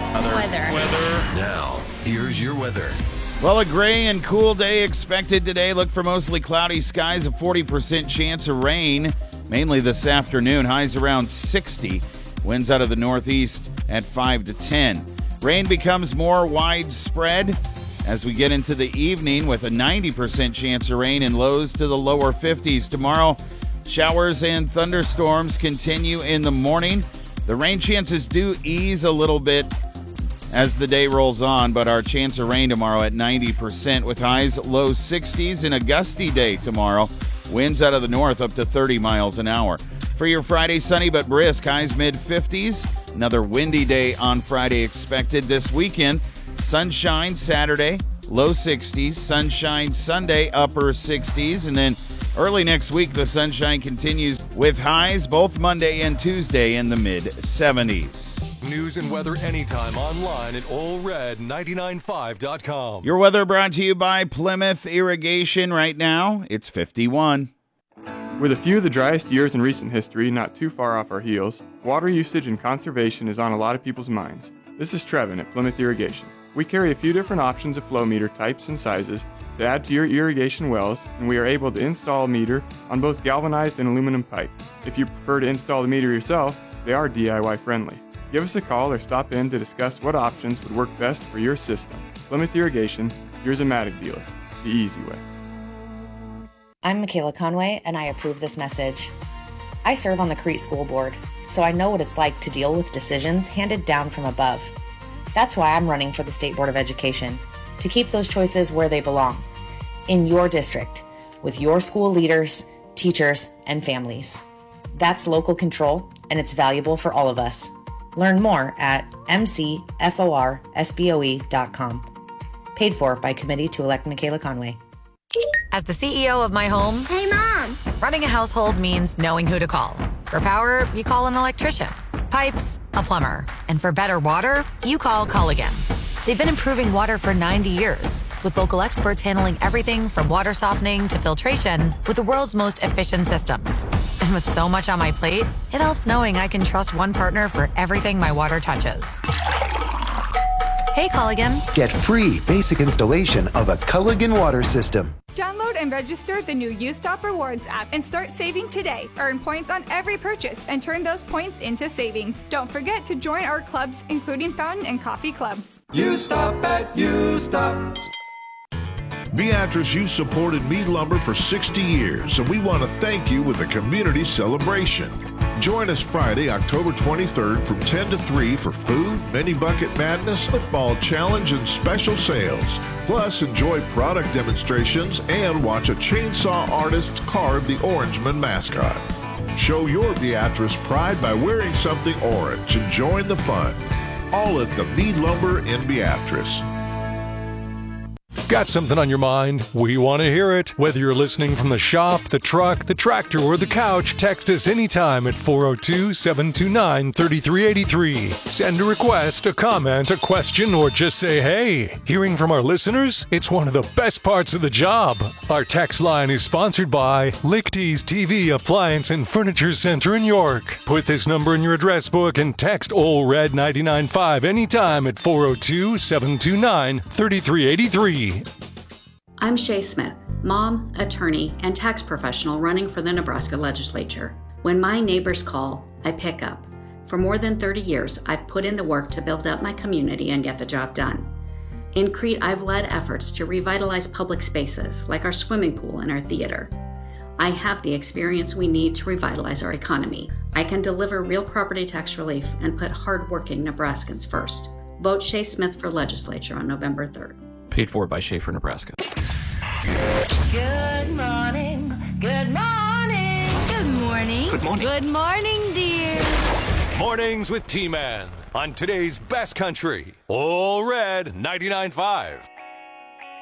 Weather. Now, here's your weather. Well, a gray and cool day expected today. Look for mostly cloudy skies, a 40% chance of rain, mainly this afternoon. Highs around 60. Winds out of the northeast at 5 to 10. Rain becomes more widespread as we get into the evening with a 90% chance of rain and lows to the lower 50s. Tomorrow, showers and thunderstorms continue in the morning. The rain chances do ease a little bit as the day rolls on, but our chance of rain tomorrow at 90% with highs low 60s and a gusty day tomorrow. Winds out of the north up to 30 miles an hour. For your Friday, sunny but brisk, highs mid-50s. Another windy day on Friday expected this weekend. Sunshine Saturday, low 60s. Sunshine Sunday, upper 60s. And then early next week, the sunshine continues with highs both Monday and Tuesday in the mid-70s. News and weather anytime online at allred995.com. Your weather brought to you by Plymouth Irrigation. Right now, it's 51. With a few of the driest years in recent history not too far off our heels, water usage and conservation is on a lot of people's minds. This is Trevin at Plymouth Irrigation. We carry a few different options of flow meter types and sizes to add to your irrigation wells, and we are able to install a meter on both galvanized and aluminum pipe. If you prefer to install the meter yourself, they are DIY friendly. Give us a call or stop in to discuss what options would work best for your system. Plymouth Irrigation, your Zematic dealer, the easy way. I'm Michaela Conway, and I approve this message. I serve on the Crete School Board, so I know what it's like to deal with decisions handed down from above. That's why I'm running for the State Board of Education, to keep those choices where they belong, in your district, with your school leaders, teachers, and families. That's local control, and it's valuable for all of us. Learn more at mcforsboe.com. Paid for by Committee to Elect Michaela Conway. As the CEO of my home, Hey, Mom! running a household means knowing who to call. For power, you call an electrician. Pipes, a plumber. And for better water, you call Culligan. They've been improving water for 90 years, with local experts handling everything from water softening to filtration with the world's most efficient systems. And with so much on my plate, it helps knowing I can trust one partner for everything my water touches. Hey, Culligan. Get free basic installation of a Culligan water system. Download and register the new U-Stop Rewards app and start saving today. Earn points on every purchase and turn those points into savings. Don't forget to join our clubs, including fountain and coffee clubs. U-Stop at U-Stop. Beatrice, you supported Mead Lumber for 60 years, and we want to thank you with a community celebration. Join us Friday, October 23rd from 10 to 3 for food, mini bucket madness, football challenge, and special sales. Plus, enjoy product demonstrations and watch a chainsaw artist carve the Orangeman mascot. Show your Beatrice pride by wearing something orange and join the fun. All at the Mead Lumber in Beatrice. Got something on your mind? We want to hear it. Whether you're listening from the shop, the truck, the tractor, or the couch, text us anytime at 402-729-3383. Send a request, a comment, a question, or just say hey. Hearing from our listeners? It's one of the best parts of the job. Our text line is sponsored by Lichty's TV Appliance and Furniture Center in York. Put this number in your address book and text OLRED995 anytime at 402-729-3383. I'm Shay Smith, mom, attorney, and tax professional running for the Nebraska legislature. When my neighbors call, I pick up. For more than 30 years, I've put in the work to build up my community and get the job done. In Crete, I've led efforts to revitalize public spaces like our swimming pool and our theater. I have the experience we need to revitalize our economy. I can deliver real property tax relief and put hardworking Nebraskans first. Vote Shay Smith for legislature on November 3rd. Paid for by Schaefer, Nebraska. Good morning. Good morning. Good morning. Good morning. Good morning, dear. Mornings with T-Man on today's best country. All Red 99.5.